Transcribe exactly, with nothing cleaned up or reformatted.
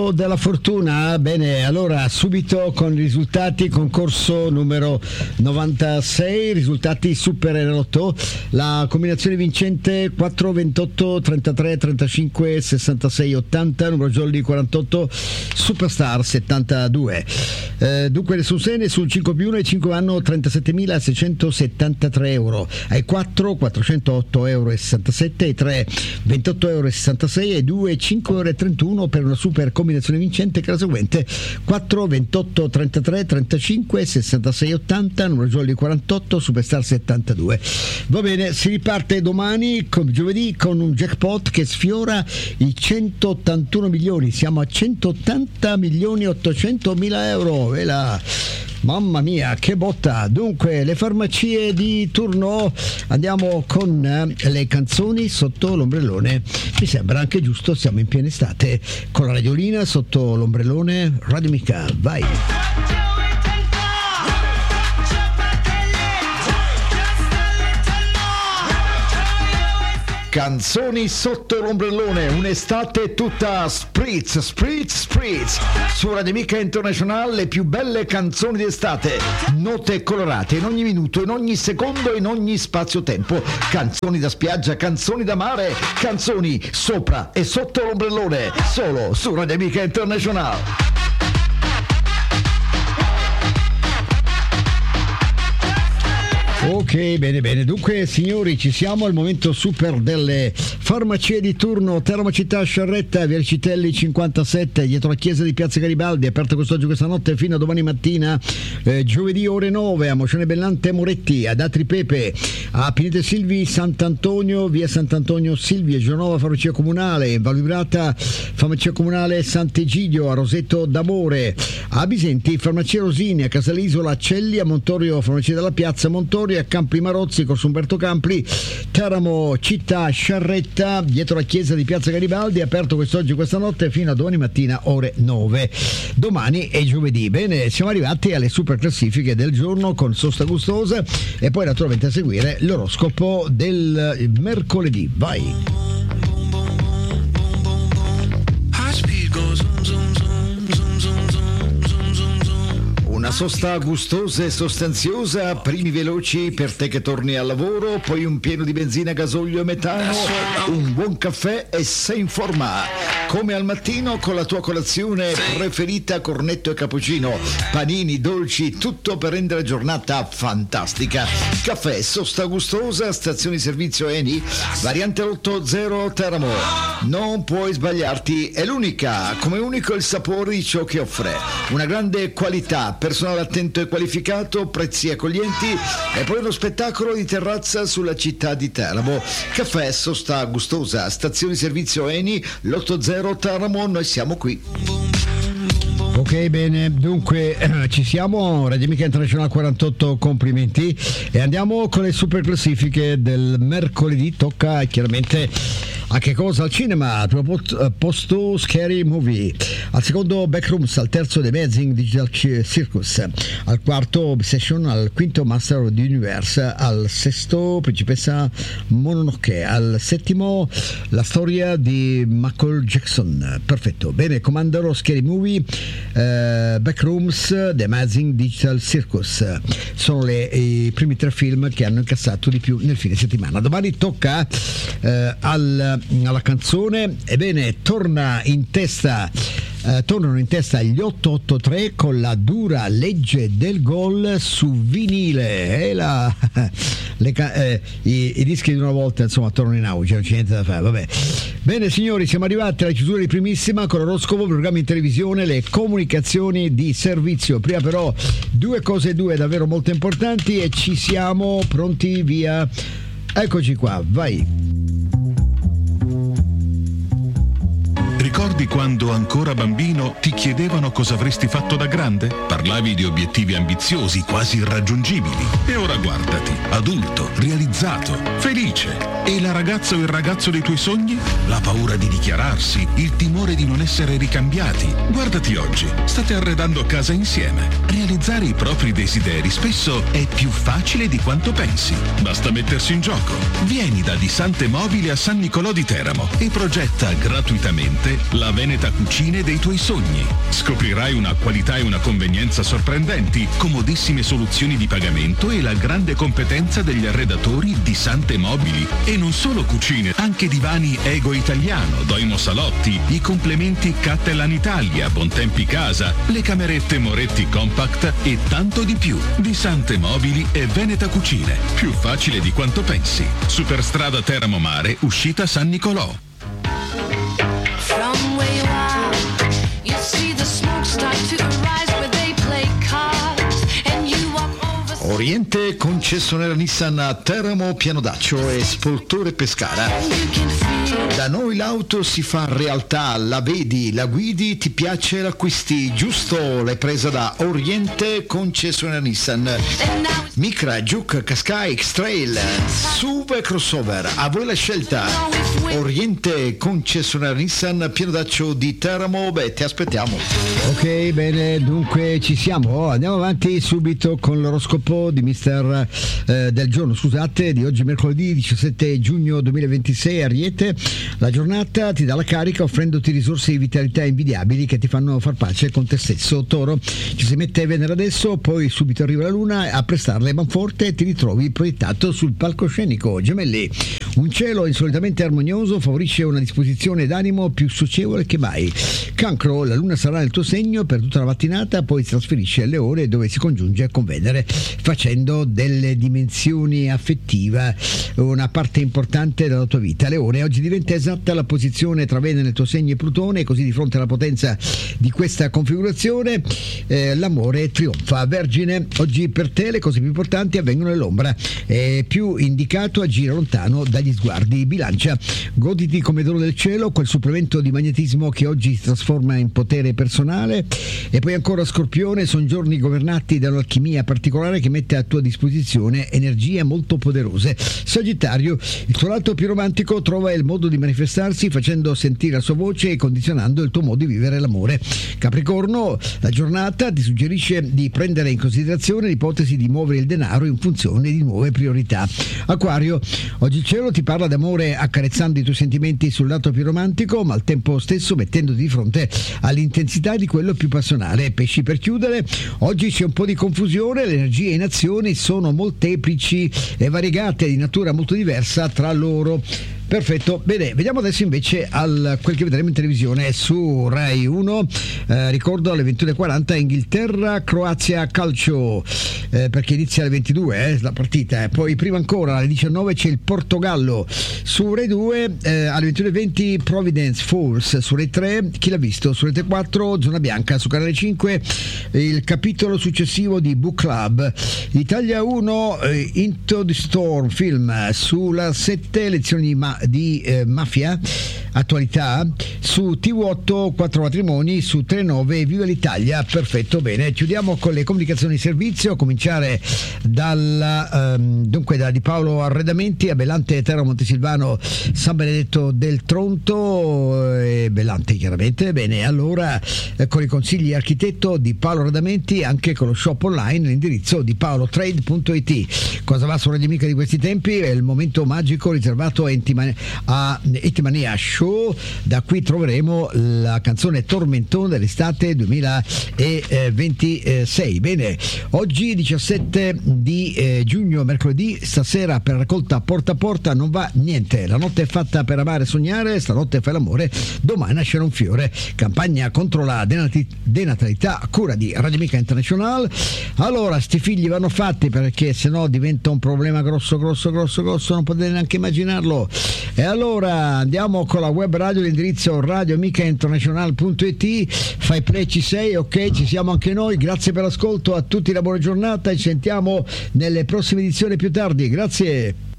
Della fortuna. Bene, allora subito con i risultati, concorso numero novantasei, risultati Super Enalotto, la combinazione vincente quattro, ventotto, trentatré, trentacinque, sessantasei, ottanta, numero jolly quarantotto, Superstar settantadue. Eh, dunque ne sono sei, sul cinque più uno e cinque hanno trentasettemilaseicentosettantatré euro, ai quattro quattrocentootto euro e sessantasette, ai tre ventotto euro e sessantasei, ai due cinque euro e trentuno per una super combinazione vincente che è la seguente: quattro, ventotto, trentatré, trentacinque, sessantasei, ottanta, numero jolly quarantotto, Superstar settantadue. Va bene, si riparte domani, con, giovedì, con un jackpot che sfiora i centottantuno milioni, siamo a centottanta milioni ottocentomila euro, e la... mamma mia, che botta! Dunque, le farmacie di turno, andiamo con eh, le canzoni sotto l'ombrellone. Mi sembra anche giusto, siamo in piena estate, con la radiolina sotto l'ombrellone, Radio Amica, vai! Canzoni sotto l'ombrellone, un'estate tutta spritz, spritz, spritz. Su Radio Amica International le più belle canzoni d'estate, note colorate in ogni minuto, in ogni secondo, in ogni spazio-tempo. Canzoni da spiaggia, canzoni da mare, canzoni sopra e sotto l'ombrellone, solo su Radio Amica International. Ok, bene bene, dunque signori ci siamo al momento super delle farmacie di turno. Termocittà Sciarretta, via Citelli cinquantasette, dietro la chiesa di Piazza Garibaldi, aperto quest'oggi, questa notte fino a domani mattina, eh, giovedì ore nove a Mocione Bellante Moretti, ad Atri Pepe, a Pinete Silvi Sant'Antonio, via Sant'Antonio Silvia, Genova farmacia comunale, Val Vibrata farmacia comunale Sant'Egidio, a Rosetto d'Amore, a Bisenti farmacia Rosini, a Casalisola, a Celli, a Montorio farmacia della Piazza Montorio, a Campri Marozzi, corso Umberto Campri, Teramo Città Sciarretta, dietro la chiesa di Piazza Garibaldi, aperto quest'oggi, questa notte fino a domani mattina ore nove. Domani è giovedì. Bene, siamo arrivati alle super classifiche del giorno con sosta gustosa e poi naturalmente a seguire l'oroscopo del mercoledì. Vai! Una sosta gustosa e sostanziosa, primi veloci per te che torni al lavoro, poi un pieno di benzina, gasolio e metano, un buon caffè e sei in forma. Come al mattino con la tua colazione preferita, cornetto e cappuccino, panini, dolci, tutto per rendere la giornata fantastica. Caffè, sosta gustosa, stazione di servizio Eni, variante otto zero Teramo. Non puoi sbagliarti, è l'unica, come unico il sapore di ciò che offre. Una grande qualità, personale attento e qualificato, prezzi accoglienti e poi uno spettacolo di terrazza sulla città di Teramo. Caffè, sosta gustosa, stazione di servizio Eni, l'otto zero Teramo, noi siamo qui. Ok, bene, dunque eh, ci siamo, Radio Amica International quarantotto, complimenti, e andiamo con le super classifiche del mercoledì. Tocca chiaramente a che cosa? Al cinema, al primo posto Scary Movie, al secondo Backrooms, al terzo The Amazing Digital Circus, al quarto Obsession, al quinto Master of the Universe, al sesto Principessa Mononoke, al settimo La storia di Michael Jackson. Perfetto, bene, comandano Scary Movie, eh, Backrooms, The Amazing Digital Circus, sono le, i primi tre film che hanno incassato di più nel fine settimana. Domani tocca eh, al alla canzone. Ebbene, torna in testa eh, tornano in testa gli otto otto tre con la dura legge del gol su vinile, e la, le, eh, i, i dischi di una volta insomma tornano in auge, non c'è niente da fare. Vabbè, bene signori, siamo arrivati alla chiusura di Primissima con l'oroscopo, programmi in televisione, le comunicazioni di servizio. Prima però due cose due davvero molto importanti e ci siamo pronti, via, eccoci qua, vai. Ricordi quando ancora bambino ti chiedevano cosa avresti fatto da grande? Parlavi di obiettivi ambiziosi, quasi irraggiungibili. E ora guardati, adulto, realizzato, felice. E la ragazza o il ragazzo dei tuoi sogni? La paura di dichiararsi, il timore di non essere ricambiati. Guardati oggi, state arredando casa insieme. Realizzare i propri desideri spesso è più facile di quanto pensi. Basta mettersi in gioco. Vieni da Di Sante Mobili a San Nicolò di Teramo e progetta gratuitamente la la Veneta Cucine dei tuoi sogni. Scoprirai una qualità e una convenienza sorprendenti, comodissime soluzioni di pagamento e la grande competenza degli arredatori di Sante Mobili. E non solo cucine, anche divani Ego Italiano, Doimo Salotti, i complementi Cattelan Italia, Bontempi Casa, le camerette Moretti Compact e tanto di più. Di Sante Mobili e Veneta Cucine. Più facile di quanto pensi. Superstrada Teramo Mare, uscita San Nicolò. From where you are, you see the smoke start to arise where they play cards and you walk over. Oriente concessionaria Nissan a Teramo, Pianodaccio e Spoltore Pescara. Da noi l'auto si fa realtà, la vedi, la guidi, ti piace, l'acquisti, giusto? L'hai presa da Oriente concessionaria Nissan. Micra, Juke, Qashqai, X-Trail, S U V e crossover, a voi la scelta. Oriente concessionaria Nissan, Pianodaccio di Teramo, beh, ti aspettiamo. Ok, bene, dunque ci siamo, andiamo avanti subito con l'oroscopo di mister eh, del giorno, scusate, di oggi mercoledì diciassette giugno duemilaventisei. Ariete, la giornata ti dà la carica offrendoti risorse di vitalità invidiabili che ti fanno far pace con te stesso. Toro, ci si mette Venere adesso, poi subito arriva la luna a prestarle manforte e ti ritrovi proiettato sul palcoscenico. Gemelli, un cielo insolitamente armonioso favorisce una disposizione d'animo più socievole che mai. Cancro, la luna sarà nel tuo segno per tutta la mattinata, poi si trasferisce alle ore dove si congiunge con Venere, facendo delle dimensioni affettive una parte importante della tua vita. Leone, oggi diventa esatta la posizione tra Venere nel tuo segno e Plutone, così di fronte alla potenza di questa configurazione eh, l'amore trionfa. Vergine, oggi per te le cose più importanti avvengono nell'ombra, è più indicato agire lontano dagli sguardi. Bilancia, goditi come dono del cielo quel supplemento di magnetismo che oggi si trasforma in potere personale. E poi ancora Scorpione, sono giorni governati da un'alchimia particolare che mette a tua disposizione energie molto poderose. Sagittario, il tuo lato più romantico trova il modo di manifestarsi facendo sentire la sua voce e condizionando il tuo modo di vivere l'amore. Capricorno, la giornata ti suggerisce di prendere in considerazione l'ipotesi di muovere il denaro in funzione di nuove priorità. Acquario, oggi il cielo ti parla d'amore accarezzando i tuoi sentimenti sul lato più romantico, ma al tempo stesso mettendoti di fronte all'intensità di quello più passionale. Pesci, per chiudere, oggi c'è un po' di confusione, le energie in azione sono molteplici e variegate, di natura molto diversa tra loro. Perfetto, bene, vediamo adesso invece al quel che vedremo in televisione su Rai uno, eh, ricordo alle ventuno e quaranta Inghilterra Croazia calcio, eh, perché inizia alle ventidue eh, la partita, eh. Poi prima ancora alle diciannove c'è il Portogallo. Su Rai due eh, alle ventuno e venti Providence Falls, su Rai tre Chi l'ha visto, su Rai quattro Zona Bianca, su Canale cinque il capitolo successivo di Book Club. Italia uno eh, Into the Storm film, sulla sette lezioni di ma- di eh, mafia, attualità, su T V otto Quattro matrimoni, su T nove Viva l'Italia. Perfetto, bene, chiudiamo con le comunicazioni di servizio, a cominciare dalla ehm, dunque da Di Paolo Arredamenti a Bellante Terra Montesilvano San Benedetto del Tronto e Bellante chiaramente. Bene, allora eh, con i consigli architetto Di Paolo Arredamenti, anche con lo shop online, l'indirizzo di paolo trade punto it. Cosa va su Radio Amica di questi tempi? È il momento magico riservato a Intimania, a Etimania Show. Da qui troveremo la canzone Tormentone dell'estate duemilaventisei. Bene, oggi diciassette di eh, giugno, mercoledì, stasera per raccolta porta a porta non va niente. La notte è fatta per amare e sognare, stanotte fai l'amore, domani nascerà un fiore. Campagna contro la denat- denatalità a cura di Radio Amica International. Allora, sti figli vanno fatti, perché sennò diventa un problema grosso grosso grosso grosso, non potete neanche immaginarlo. E allora andiamo con la web radio, l'indirizzo radio amica international punto it. Fai play, ci sei, ok, ci siamo anche noi. Grazie per l'ascolto, a tutti la buona giornata e ci sentiamo nelle prossime edizioni più tardi. Grazie.